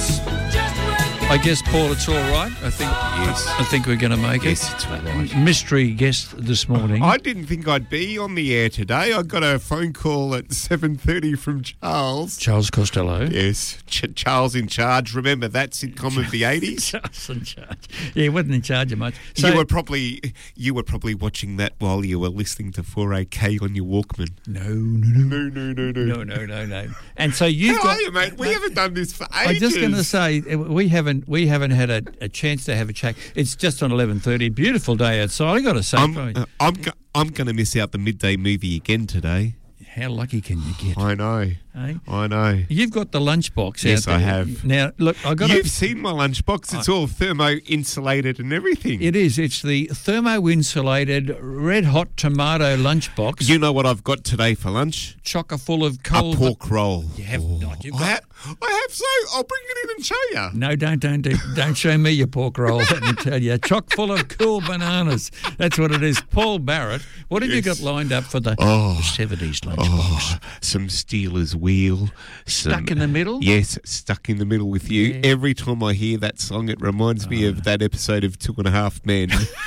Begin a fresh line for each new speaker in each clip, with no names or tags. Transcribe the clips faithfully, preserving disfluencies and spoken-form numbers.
guess, I guess, Paul, it's all right. I think,
Yes.
I think we're going to make
Yes,
it.
it's all right.
Mystery guest this morning.
I didn't think I'd be on the air today. I got a phone call at seven thirty from Charles.
Charles Costello.
Yes, Ch- Charles in Charge. Remember that sitcom of the eighties?
Charles in charge. Yeah, he wasn't in charge of much. So,
you were probably you were probably watching that while you were listening to four A K on your Walkman.
no, no, no,
No, no, no, no.
no, no, no, no. And so you've
How
got.
are you, mate? We
mate,
haven't done this for
I'm
ages.
just going to say we haven't we haven't had a, a chance to have a chat. It's just on eleven thirty. Beautiful day outside. I got to say,
I'm
boy,
uh, I'm go- I'm going to miss out the midday movie again today.
how lucky can you get?
I know.
Eh?
I know.
You've got the lunchbox.
Yes,
out
I
there.
have.
Now, look, I got.
You've seen my lunchbox. It's all thermo insulated and everything.
It is. It's the thermo-insulated red hot tomato lunchbox.
You know what I've got today for lunch?
Chocker full of
A
cold.
pork roll.
You have not. You've
I,
got.
ha- I have so. I'll bring it in and show you.
No, don't, don't, do, don't show me your pork roll. Let me tell you, chock full of cool bananas. That's what it is. Paul Barrett, what have you
Yes.
got lined up for the
Oh.
seventies lunchbox?
Oh, some Steelers wheel. Some,
Stuck in the middle?
Yes, stuck in the middle with you.
Yeah.
Every time I hear that song, it reminds me of that episode of Two and a Half Men.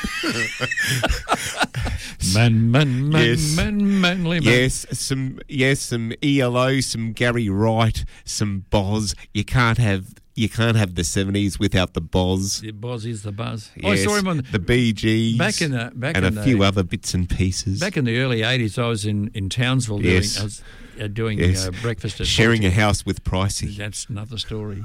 Man, man, man,
Yes.
man, manly man.
Yes, some yes, some E L O, some Gary Wright, some Boz. You can't have you can't have the seventies without the Boz.
The Boz is the buzz. I
Yes,
saw him on
the Bee Gees,
back in the back
and
in
a
the,
few other bits and pieces.
back in the early eighties. I was in, in Townsville
Yes.
doing I was, uh, doing
Yes.
uh, breakfast at
Sharing a
Baltimore.
house with Pricey.
That's another story.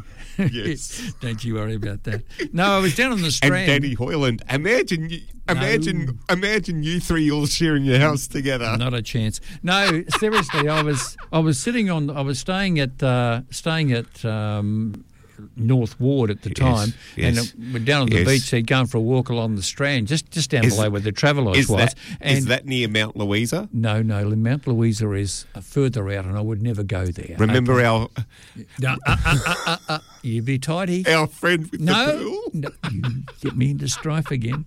Yes.
Don't you worry about that. No, I was down on the
And
Strand.
Danny Hoyland. Imagine, you, imagine, imagine you three all sharing your house together.
Not a chance. No, seriously, I was I was sitting on I was staying at uh, staying at um, North Ward at the
Yes,
time,
yes,
and uh, we're down on the
yes.
beach there, going for a walk along the Strand, just just down
Is-
below where the Travelodge
Is
was.
that
and
is that near Mount Louisa?
no, no, Mount Louisa is uh, further out, and I would never go there.
Remember
Okay.
our
No, uh, uh, uh, uh, uh, you be tidy.
our friend with the
No,
pool?
no, you get me into strife again.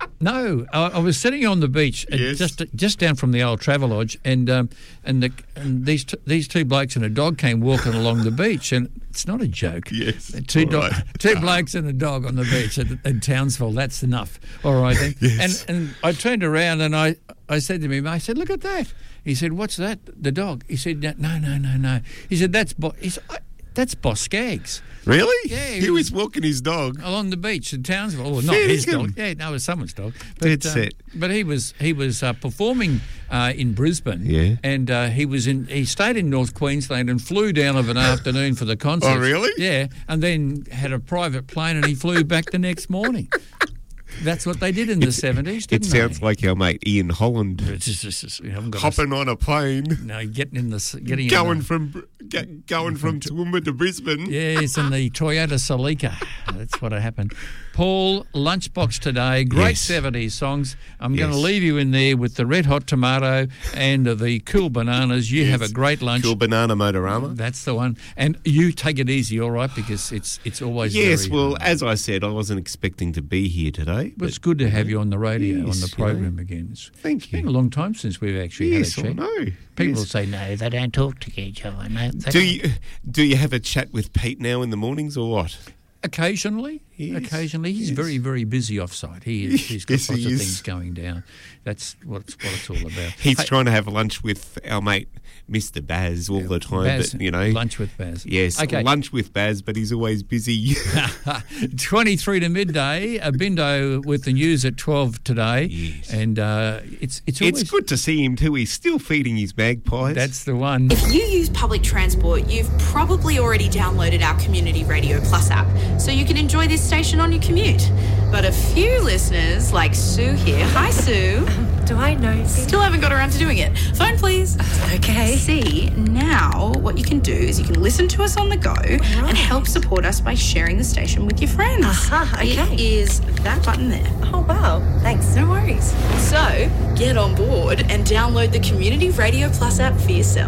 No, I, I was sitting on the beach, uh,
Yes.
just just down from the old Travelodge, and um, and the and these t- these two blokes and a dog came walking along the beach, and it's not a joke.
Yes,
Uh, two
all
do-
right.
two blokes and a dog on the beach at, in Townsville. That's enough. All right then.
Yes.
And and I turned around and I I said to him, I said, look at that. He said, what's that? The dog. He said, no, no, no, no. He said, that's Bo- he said, I, that's Boss Skaggs.
Really?
Yeah, he
He
was-
was walking his dog.
Along the beach in Townsville. Well, not
Fair
his
dinkum.
dog. Yeah, no, it was someone's dog.
Dead
But, uh,
set.
but he was he was uh, performing uh, in Brisbane.
Yeah.
And uh, he was in he stayed in North Queensland and flew down of an afternoon for the concert.
Oh, really?
Yeah. And then had a private plane and he flew back the next morning. That's what they did in the seventies,
It
didn't
sounds
they?
like our mate Ian Holland
It's just, it's just, we haven't got
hopping on a plane,
a, no, getting in the s- getting
going
in the,
from Br- ge- going from Toowoomba to Brisbane.
Yes, in the Toyota Celica. That's what happened. Paul, lunchbox today. Great
Yes.
seventies songs. I'm going to
Yes.
leave you in there with the red hot tomato and the cool bananas. You have a
Yes.
great lunch.
Cool banana motorama.
That's the one. And you take it easy, all right, because it's it's always
Yes,
very,
well, as I said, I wasn't expecting to be here today.
But
But
it's good to have you on the radio,
Yes,
on the
you know.
program again. It's
Thank
been
you.
a long time since we've actually
yes,
had a
I
chat.
know.
People
Yes.
say, no, they don't talk to each other. No, they
Do
don't."
you do you have a chat with Pete now in the mornings or what?
Occasionally,
Yes,
occasionally. He's
yes.
very, very busy off-site. He is, he's got
Yes,
lots
he
of
is.
things going down. That's what it's, what it's all about.
He's
Hey,
trying to have lunch with our mate Mister Baz all the time,
Baz,
but you know,
lunch with Baz.
yes,
Okay.
lunch with Baz, but he's always busy.
twenty-three to midday. A Bindo with the news at twelve today.
Yes.
And uh, it's it's always...
It's good to see him too. He's still feeding his magpies.
That's the one.
If you use public transport, you've probably already downloaded our Community Radio Plus app, so you can enjoy this station on your commute. But a few listeners, like Sue here, hi Sue,
Do I know?
still haven't got around to doing it. Phone please.
Okay.
See, now what you can do is you can listen to us on the go and help support us by sharing the station with your friends.
Aha, okay.
It is that button there.
Oh, wow. Thanks.
No worries. So, get on board and download the Community Radio Plus app for yourself.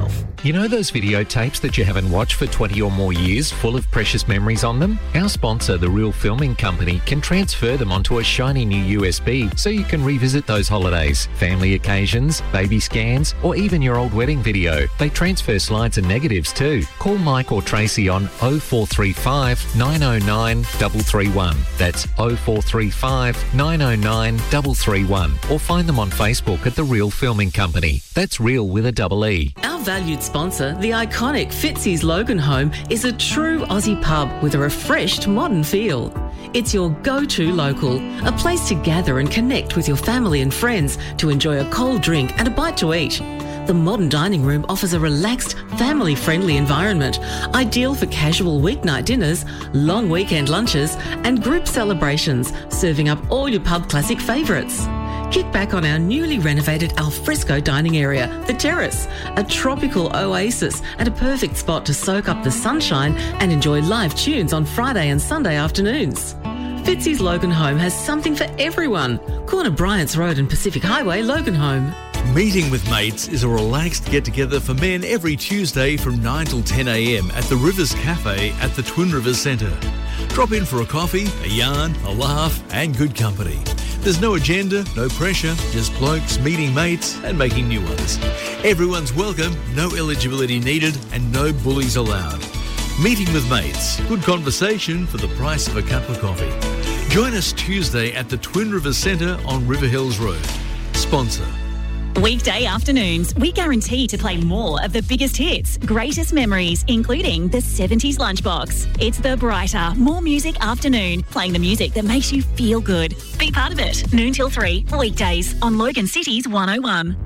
You know those videotapes that you haven't watched for twenty or more years, full of precious memories on them? Our sponsor, The Real Filming Company, can transfer them onto a shiny new U S B so you can revisit those holidays, family occasions, baby scans, or even your old wedding video. They transfer slides and negatives too. Call Mike or Tracy on oh four three five, nine oh nine, three three one. That's oh four three five, nine oh nine, three three one. Or find them on Facebook at The Real Filming Company. That's real with a double E.
Our valued sponsor, the iconic Fitzy's Logan Home, is a true Aussie pub with a refreshed modern feel. It's your go-to local, a place to gather and connect with your family and friends to enjoy a cold drink and a bite to eat. The modern dining room offers a relaxed, family-friendly environment, ideal for casual weeknight dinners, long weekend lunches and group celebrations, serving up all your pub classic favourites. Kick back on our newly renovated alfresco dining area, The Terrace, a tropical oasis and a perfect spot to soak up the sunshine and enjoy live tunes on Friday and Sunday afternoons. Fitzy's Logan Home has something for everyone. Corner Bryant's Road and Pacific Highway, Logan Home.
Meeting with Mates is a relaxed get-together for men every Tuesday from nine till ten a m at the Rivers Cafe at the Twin Rivers Centre. Drop in for a coffee, a yarn, a laugh and good company. There's no agenda, no pressure, just blokes meeting mates and making new ones. Everyone's welcome, no eligibility needed and no bullies allowed. Meeting with Mates, good conversation for the price of a cup of coffee. Join us Tuesday at the Twin Rivers Centre on River Hills Road. Sponsor.
Weekday afternoons, we guarantee to play more of the biggest hits, greatest memories, including the seventies lunchbox. It's the brighter, more music afternoon, playing the music that makes you feel good. Be part of it. Noon till three, weekdays on Logan City's one oh one.